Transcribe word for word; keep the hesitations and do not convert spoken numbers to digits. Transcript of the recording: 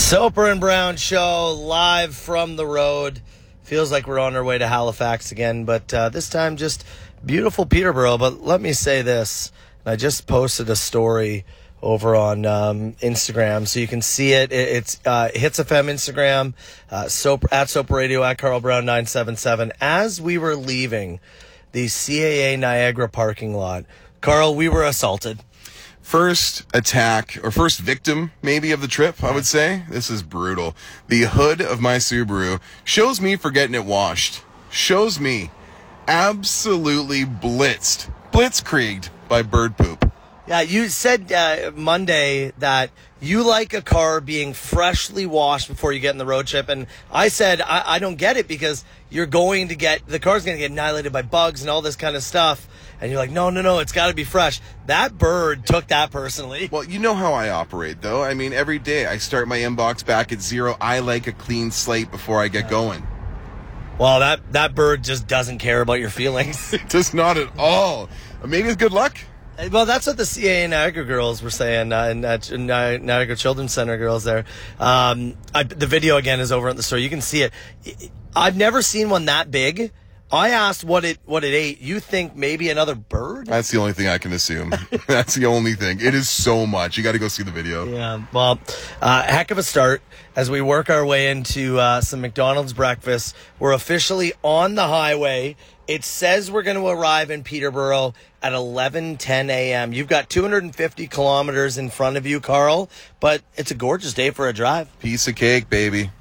Soper and Brown show live from the road. Feels like we're on our way to Halifax again, but uh, this time just beautiful Peterborough. But let me say this. I just posted a story over on um, Instagram, so you can see it. it it's uh, Hits F M Instagram, uh, Soper, at Soper Radio, at Carl Brown nine seven seven. As we were leaving the C A A Niagara parking lot, Carl, we were assaulted. First attack, or first victim, maybe, of the trip, I would say. This is brutal. The hood of my Subaru shows me for getting it washed. Shows me absolutely blitzed, blitzkrieged by bird poop. Yeah, you said uh, Monday that you like a car being freshly washed before you get in the road trip, and I said I, I don't get it because you're going to get, the car's going to get annihilated by bugs and all this kind of stuff, and you're like, no, no, no, it's got to be fresh. That bird took that personally. Well, you know how I operate, though. I mean, every day I start my inbox back at zero. I like a clean slate before I get yeah. going. Well, that, that bird just doesn't care about your feelings. It does not at all. Maybe it's good luck. Well, that's what the C A A Niagara girls were saying, uh, and uh, Niagara Children's Center girls there. Um, I, the video, again, is over at the store. You can see it. I've never seen one that big. I asked what it what it ate. You think maybe another bird? That's the only thing I can assume. That's the only thing. It is so much. You got to go see the video. Yeah, well, uh, heck of a start as we work our way into uh, some McDonald's breakfast. We're officially on the highway. It says we're going to arrive in Peterborough at eleven ten a.m. You've got two hundred fifty kilometers in front of you, Carl, but it's a gorgeous day for a drive. Piece of cake, baby.